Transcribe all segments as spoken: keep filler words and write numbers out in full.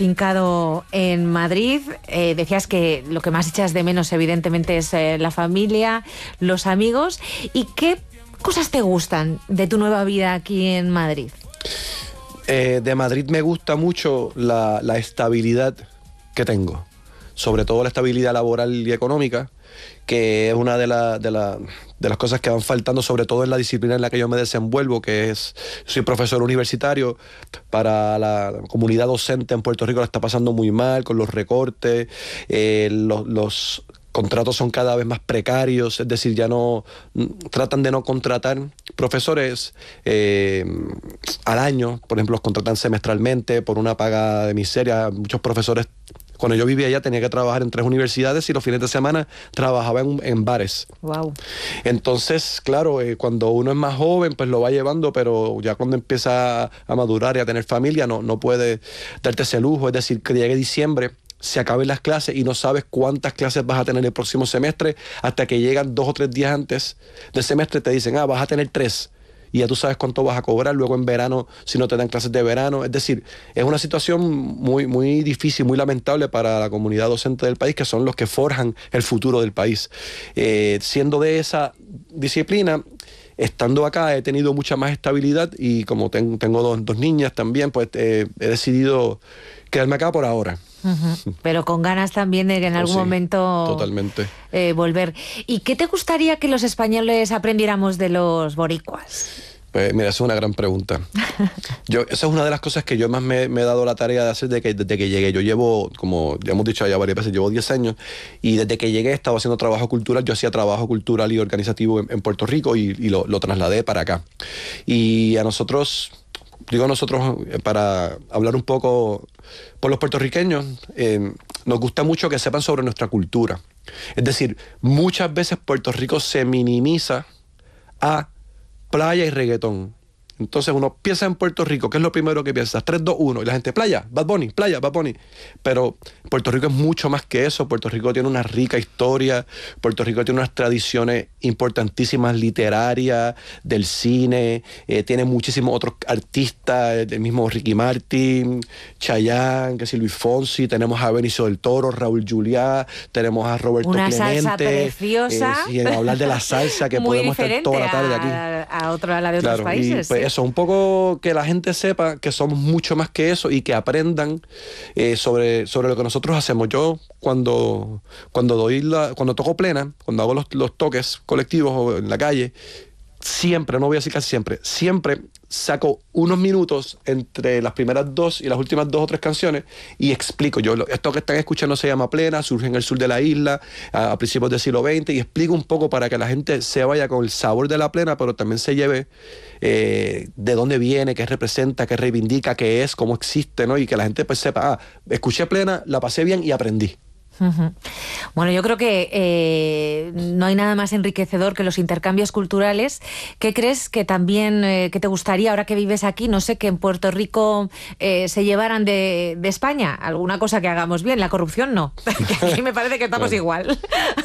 afincado en Madrid. Eh, decías que lo que más echas de menos, evidentemente, es eh, la familia, los amigos. ¿Y qué cosas te gustan de tu nueva vida aquí en Madrid? Eh, de Madrid me gusta mucho la, la estabilidad que tengo, sobre todo la estabilidad laboral y económica, que es una de, la, de, la, de las cosas que van faltando, sobre todo en la disciplina en la que yo me desenvuelvo, que es, soy profesor universitario. Para la comunidad docente en Puerto Rico la está pasando muy mal con los recortes, eh, los, los contratos son cada vez más precarios, es decir, ya no tratan de no contratar profesores eh, al año, por ejemplo, los contratan semestralmente por una paga de miseria. Muchos profesores, cuando yo vivía allá, tenía que trabajar en tres universidades y los fines de semana trabajaba en, en bares. Wow. Entonces, claro, eh, cuando uno es más joven, pues lo va llevando, pero ya cuando empieza a madurar y a tener familia, no, no puede darte ese lujo. Es decir, que llegue diciembre, se acaben las clases y no sabes cuántas clases vas a tener el próximo semestre, hasta que llegan dos o tres días antes del semestre te dicen, ah, vas a tener tres. Y ya tú sabes cuánto vas a cobrar luego en verano si no te dan clases de verano. Es decir, es una situación muy, muy difícil, muy lamentable para la comunidad docente del país, que son los que forjan el futuro del país. Eh, siendo de esa disciplina, estando acá he tenido mucha más estabilidad y como ten, tengo dos, dos niñas también, pues eh, he decidido quedarme acá por ahora. Uh-huh. Pero con ganas también de que en algún oh, sí, momento totalmente. Eh, volver. ¿Y qué te gustaría que los españoles aprendiéramos de los boricuas? Pues mira, esa es una gran pregunta. Yo, esa es una de las cosas que yo más me, me he dado la tarea de hacer desde que, desde que llegué. Yo llevo, como ya hemos dicho ya varias veces, llevo diez años y desde que llegué he estado haciendo trabajo cultural. Yo hacía trabajo cultural y organizativo en, en Puerto Rico y, y lo, lo trasladé para acá. Y a nosotros... Digo nosotros, para hablar un poco por los puertorriqueños, eh, nos gusta mucho que sepan sobre nuestra cultura. Es decir, muchas veces Puerto Rico se minimiza a playa y reggaetón. Entonces uno piensa en Puerto Rico, ¿qué es lo primero que piensas? tres, dos, uno, y la gente, playa, Bad Bunny, playa, Bad Bunny. Pero Puerto Rico es mucho más que eso. Puerto Rico tiene una rica historia, Puerto Rico tiene unas tradiciones importantísimas literarias, del cine, eh, tiene muchísimos otros artistas, el mismo Ricky Martin, Chayanne, que si Luis Fonsi, tenemos a Benicio del Toro, Raúl Juliá, tenemos a Roberto una Clemente. Una salsa preciosa. Eh, y hablar de la salsa, que muy podemos estar toda la tarde aquí. A, a, otro, a la de otros claro, países. Y, pues, ¿sí? Eso, un poco que la gente sepa que somos mucho más que eso y que aprendan eh, sobre, sobre lo que nosotros hacemos. Yo cuando, cuando doy la, cuando toco plena, cuando hago los, los toques colectivos o en la calle, siempre, no voy a decir casi siempre, siempre saco unos minutos entre las primeras dos y las últimas dos o tres canciones y explico. Yo, esto que están escuchando se llama plena, surge en el sur de la isla a, a principios del siglo veinte y explico un poco para que la gente se vaya con el sabor de la plena, pero también se lleve eh, de dónde viene, qué representa, qué reivindica, qué es, cómo existe, ¿no? Y que la gente pues sepa, ah, escuché plena, la pasé bien y aprendí. Uh-huh. Bueno, yo creo que eh, no hay nada más enriquecedor que los intercambios culturales. ¿Qué crees que también eh, que te gustaría, ahora que vives aquí, no sé, que en Puerto Rico eh, se llevaran de, de España? ¿Alguna cosa que hagamos bien? La corrupción no. Que aquí me parece que estamos bueno. igual.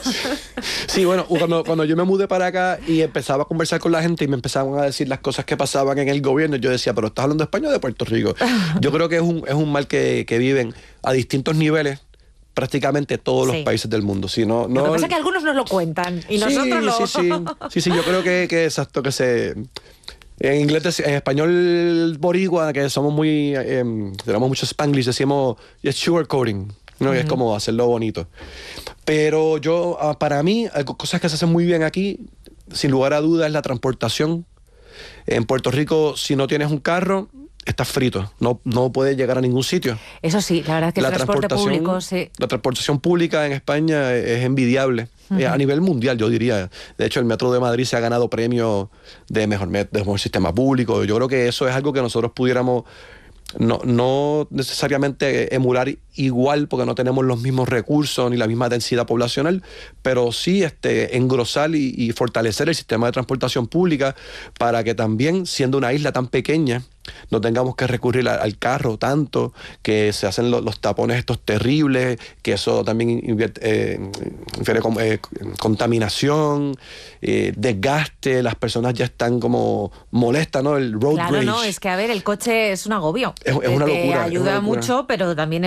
Sí, bueno, cuando, cuando yo me mudé para acá y empezaba a conversar con la gente y me empezaban a decir las cosas que pasaban en el gobierno, yo decía, pero ¿estás hablando de España o de Puerto Rico? Yo creo que es un, es un mal que, que viven a distintos niveles prácticamente todos los sí. países del mundo. Si no, no... Lo que pasa es que algunos nos lo cuentan y sí, nosotros lo... Sí, sí, sí, sí, yo creo que, que exacto, que se... En inglés, en español boricua, que somos muy... Eh, tenemos mucho spanglish, decimos es sugarcoating, ¿no? Uh-huh. Es como hacerlo bonito. Pero yo, para mí, cosas que se hacen muy bien aquí, sin lugar a dudas, es la transportación. En Puerto Rico, si no tienes un carro, estás frito, no, no puedes llegar a ningún sitio. Eso sí, la verdad es que la el transporte público... Sí. La transportación pública en España es envidiable, uh-huh. eh, a nivel mundial, yo diría. De hecho, el Metro de Madrid se ha ganado premios de mejor, de mejor sistema público. Yo creo que eso es algo que nosotros pudiéramos... No, no necesariamente emular igual porque no tenemos los mismos recursos ni la misma densidad poblacional, pero sí este, engrosar y, y fortalecer el sistema de transportación pública para que también, siendo una isla tan pequeña, no tengamos que recurrir al, al carro tanto, que se hacen lo, los tapones estos terribles, que eso también invierte, eh, infiere con, eh, contaminación, eh, desgaste, las personas ya están como molestas, ¿no? El road claro, rage. No, es que a ver, el coche es un agobio. Es, es una locura. Te ayuda es una locura. mucho, pero también